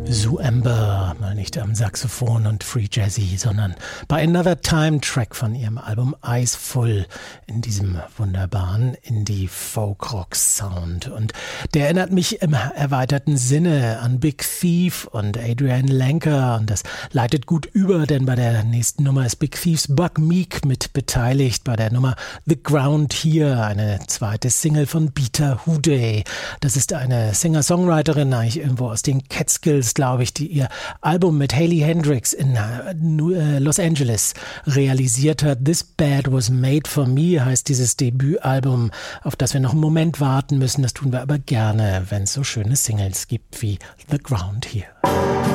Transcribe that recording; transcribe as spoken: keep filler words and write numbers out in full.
Sue Amber, mal nicht am Saxophon und Free Jazzy, sondern bei Another Time Track von ihrem Album Iceful in diesem wunderbaren Indie-Folk-Rock-Sound. Und der erinnert mich im erweiterten Sinne an Big Thief und Adrian Lenker und das leitet gut über, denn bei der nächsten Nummer ist Big Thiefs Buck Meek mit beteiligt, bei der Nummer The Ground Here, eine zweite Single von Beta Hooday. Das ist eine Singer-Songwriterin, eigentlich irgendwo aus den Catskills, glaube ich, die ihr Album mit Hayley Hendrix in Los Angeles realisiert hat. This Bed Was Made For Me heißt dieses Debütalbum, auf das wir noch einen Moment warten müssen. Das tun wir aber gerne, wenn es so schöne Singles gibt wie The Ground Here.